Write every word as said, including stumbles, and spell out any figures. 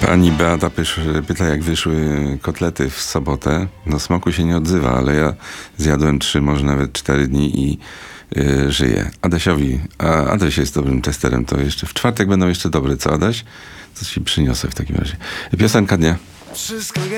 Pani Beata pysz, pyta, jak wyszły kotlety w sobotę. No smaku się nie odzywa, ale ja zjadłem trzy, może nawet cztery dni i yy, żyję. Adasiowi, a Adaś jest dobrym testerem, to jeszcze w czwartek będą jeszcze dobre. Co, Adaś? Co ci przyniosę w takim razie? Piosenka dnia.